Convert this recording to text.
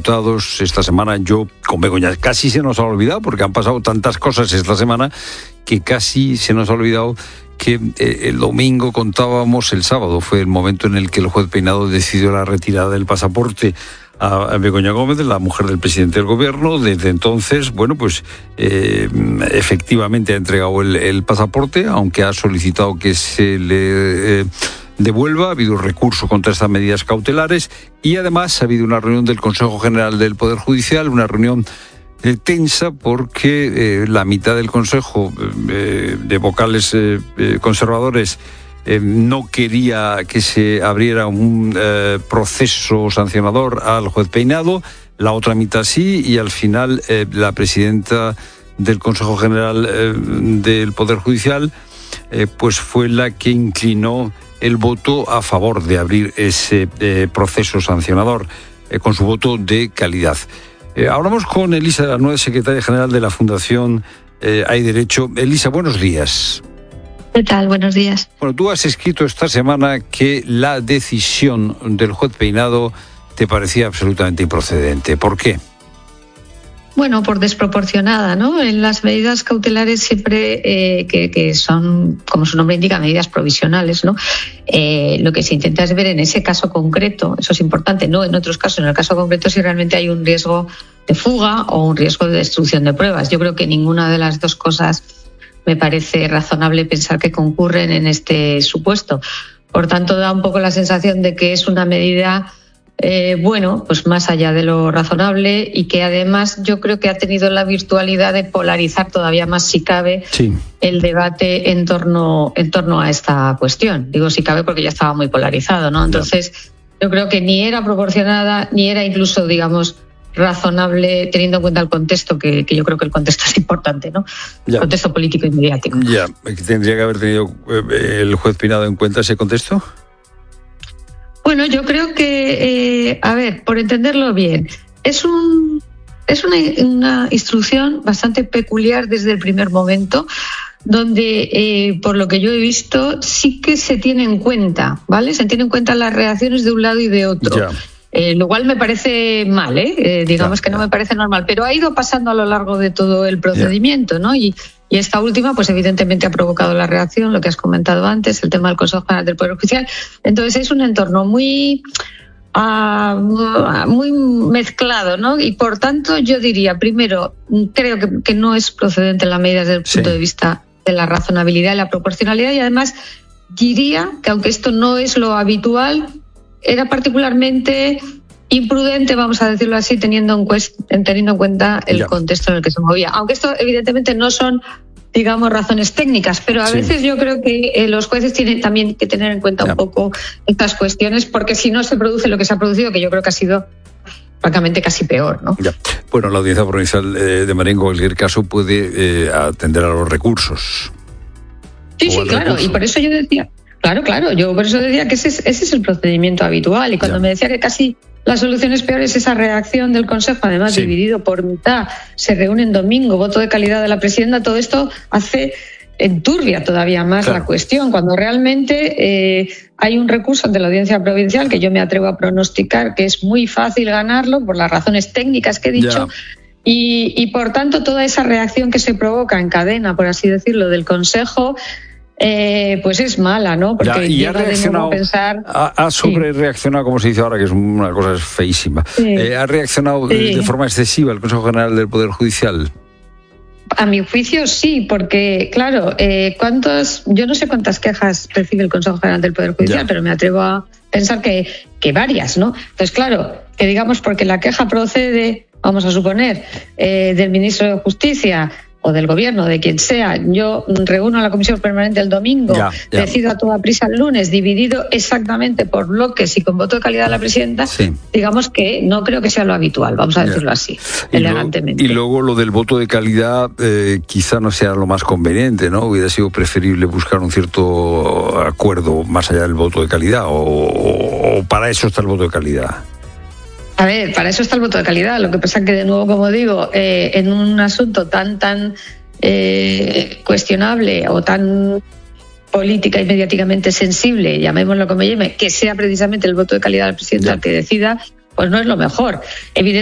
Diputados esta semana, yo con Begoña, casi se nos ha olvidado, porque han pasado tantas cosas esta semana, que casi se nos ha olvidado que el domingo contábamos, el sábado fue el momento en el que el juez Peinado decidió la retirada del pasaporte a Begoña Gómez, la mujer del presidente del gobierno. Desde entonces, bueno, pues efectivamente ha entregado el pasaporte, aunque ha solicitado que se le devuelva. Ha habido recurso contra estas medidas cautelares y además ha habido una reunión del Consejo General del Poder Judicial, una reunión tensa porque la mitad del Consejo de vocales conservadores no quería que se abriera un proceso sancionador al juez Peinado, la otra mitad sí, y al final la presidenta del Consejo General del Poder Judicial pues fue la que inclinó el voto a favor de abrir ese proceso sancionador con su voto de calidad. Hablamos con Elisa, la nueva secretaria general de la Fundación Hay Derecho. Elisa, buenos días. ¿Qué tal? Buenos días. Bueno, tú has escrito esta semana que la decisión del juez Peinado te parecía absolutamente improcedente. ¿Por qué? Bueno, por desproporcionada, ¿no? En las medidas cautelares siempre que son, como su nombre indica, medidas provisionales, ¿no? Lo que se intenta es ver en ese caso concreto, eso es importante, no en otros casos, en el caso concreto si realmente hay un riesgo de fuga o un riesgo de destrucción de pruebas. Yo creo que ninguna de las dos cosas me parece razonable pensar que concurren en este supuesto. Por tanto, da un poco la sensación de que es una medida bueno, pues más allá de lo razonable y que además yo creo que ha tenido la virtualidad de polarizar todavía más, si cabe, sí, el debate en torno a esta cuestión. Digo si cabe porque ya estaba muy polarizado, ¿no? Entonces, yo creo que ni era proporcionada, ni era incluso, digamos, razonable teniendo en cuenta el contexto, que yo creo que el contexto es importante, ¿no? El contexto político y mediático. Ya, ¿tendría que haber tenido el juez Peinado en cuenta ese contexto? Bueno, yo creo que, a ver, por entenderlo bien, es una instrucción bastante peculiar desde el primer momento, donde, por lo que yo he visto, sí que se tiene en cuenta, ¿vale? Se tienen en cuenta las reacciones de un lado y de otro. Lo cual me parece mal, digamos que no me parece normal, pero ha ido pasando a lo largo de todo el procedimiento, ¿no? Y esta última, pues evidentemente ha provocado la reacción, lo que has comentado antes, el tema del Consejo General del Poder Judicial. Entonces es un entorno muy mezclado, ¿no? Y por tanto yo diría, primero, creo que no es procedente la medida desde el punto de vista de la razonabilidad y la proporcionalidad, y además diría que aunque esto no es lo habitual, era particularmente imprudente, vamos a decirlo así, teniendo en cuenta el contexto en el que se movía. Aunque esto evidentemente no son, digamos, razones técnicas, pero a veces yo creo que los jueces tienen también que tener en cuenta un poco estas cuestiones, porque si no se produce lo que se ha producido, que yo creo que ha sido francamente casi peor, ¿no? Bueno, la Audiencia Provincial de Madrid en cualquier caso puede atender a los recursos. Sí, claro, y por eso yo decía... Claro, yo por eso decía que ese es el procedimiento habitual, y cuando me decía que casi la solución es peor es esa reacción del Consejo, además dividido por mitad, se reúne en domingo, voto de calidad de la presidenta, todo esto hace enturbia todavía más la cuestión, cuando realmente hay un recurso ante la Audiencia Provincial que yo me atrevo a pronosticar que es muy fácil ganarlo por las razones técnicas que he dicho, y por tanto toda esa reacción que se provoca en cadena, por así decirlo, del Consejo, pues es mala, ¿no? Porque y ha reaccionado, a pensar... ha sobrereaccionado, como se dice ahora, que es una cosa feísima. ¿Ha reaccionado de forma excesiva el Consejo General del Poder Judicial? A mi juicio sí, porque, claro, yo no sé cuántas quejas recibe el Consejo General del Poder Judicial, pero me atrevo a pensar que varias, ¿no? Entonces, claro, que digamos porque la queja procede, vamos a suponer, del ministro de Justicia o del gobierno, de quien sea, yo reúno a la comisión permanente el domingo, decido a toda prisa el lunes, dividido exactamente por bloques y con voto de calidad de la presidenta, digamos que no creo que sea lo habitual, vamos a decirlo así, elegantemente. Y luego lo del voto de calidad quizá no sea lo más conveniente, ¿no? Hubiera sido preferible buscar un cierto acuerdo más allá del voto de calidad, o para eso está el voto de calidad. A ver, para eso está el voto de calidad. Lo que pasa es que, de nuevo, como digo, en un asunto tan cuestionable o tan política y mediáticamente sensible, llamémoslo como llame, que sea precisamente el voto de calidad del presidente el que decida, pues no es lo mejor. Evidentemente,